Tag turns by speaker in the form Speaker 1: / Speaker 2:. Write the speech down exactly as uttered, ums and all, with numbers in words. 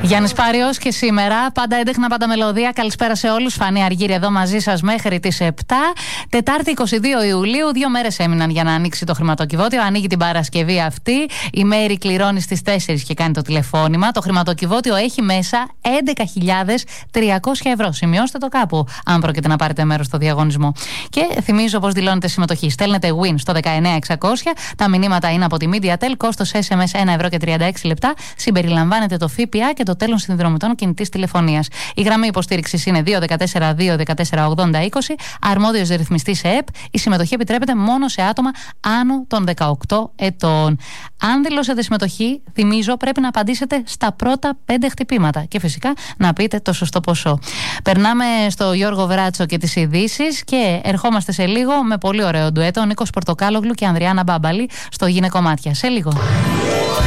Speaker 1: Γιάννης Πάριος και σήμερα, πάντα έντεχνα, πάντα μελωδία. Καλησπέρα σε όλους. Φανή Αργύρη εδώ μαζί σας μέχρι τις επτά. Τετάρτη είκοσι δύο Ιουλίου, δύο μέρες έμειναν για να ανοίξει το χρηματοκιβώτιο. Ανοίγει την Παρασκευή αυτή. Η Μέρη κληρώνει στις τέσσερις και κάνει το τηλεφώνημα. Το χρηματοκιβώτιο έχει μέσα έντεκα χιλιάδες τριακόσια ευρώ. Σημειώστε το κάπου, αν πρόκειται να πάρετε μέρος στο διαγωνισμό. Και θυμίζω πως δηλώνετε συμμετοχή. Στέλνετε win στο δεκαεννέα εξακόσια. Τα μηνύματα είναι από τη MediaTel. Κόστος ες εμ ες ένα ευρώ και τριάντα έξι λεπτά. Συμπεριλαμβάνεται το ΦΠΑ και το τέλος συνδρομητών κινητής τηλεφωνίας. Η γραμμή υποστήριξης είναι δύο δεκατέσσερα δύο δεκατέσσερα ογδόντα είκοσι. Αρμόδιος ρυθμιστής ΕΕΠ. Η συμμετοχή επιτρέπεται μόνο σε άτομα άνω των δεκαοκτώ ετών. Αν δηλώσετε συμμετοχή, θυμίζω πρέπει να απαντήσετε στα πρώτα πέντε χτυπήματα. Και φυσικά να πείτε το σωστό ποσό. Περνάμε στο Γιώργο Βράτσο και τις ειδήσεις και ερχόμαστε σε λίγο με πολύ ωραίο ντουέτο. Νίκος Πορτοκάλογλου και Ανδριάννα Μπάμπαλη στο Γυναικομάτια. Σε λίγο.